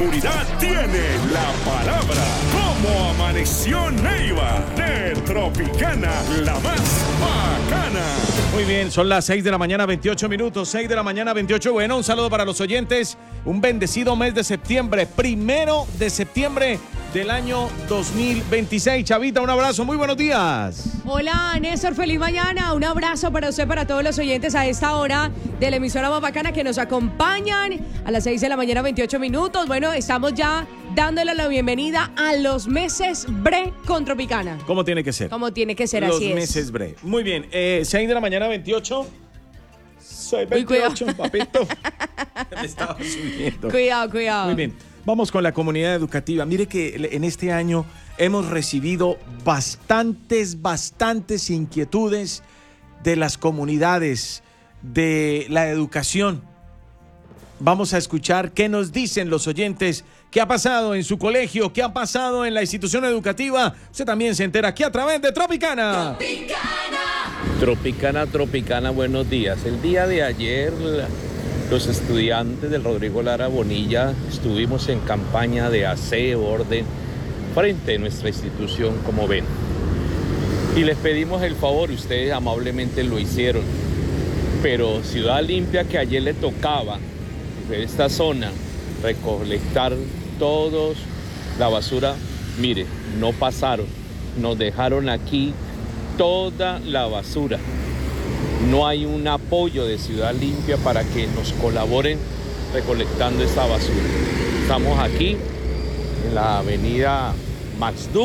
seguridad tiene la palabra. ¿Cómo amaneció Neiva? De Tropicana, la más bacana. Muy bien, son las 6 de la mañana, 28 minutos. 6 de la mañana, 28. Bueno, un saludo para los oyentes. Un bendecido mes de septiembre. 1 de septiembre del año 2026. Chavita, un abrazo. Muy buenos días. Hola, Néstor. Feliz mañana. Un abrazo para usted, para todos los oyentes a esta hora de la emisora más bacana que nos acompañan a las 6 de la mañana, 28 minutos. Bueno, estamos ya dándole la bienvenida a los meses bre con Tropicana. ¿Cómo tiene que ser? Como tiene que ser, los así es. Los meses bre. Muy bien, 6 de la mañana, 28. 6:28, papito. Me estaba subiendo. Cuidado. Muy bien, vamos con la comunidad educativa. Mire que en este año hemos recibido bastantes inquietudes de las comunidades de la educación. Vamos a escuchar qué nos dicen los oyentes, qué ha pasado en su colegio, qué ha pasado en la institución educativa. Usted también se entera aquí a través de Tropicana. Tropicana, buenos días. El día de ayer, los estudiantes del Rodrigo Lara Bonilla estuvimos en campaña de aseo, orden, frente a nuestra institución, como ven. Y les pedimos el favor, ustedes amablemente lo hicieron. Pero Ciudad Limpia, que ayer le tocaba de esta zona recolectar todos la basura, mire, no pasaron, nos dejaron aquí toda la basura. No hay un apoyo de Ciudad Limpia para que nos colaboren recolectando esta basura. Estamos aquí en la avenida Max Duc,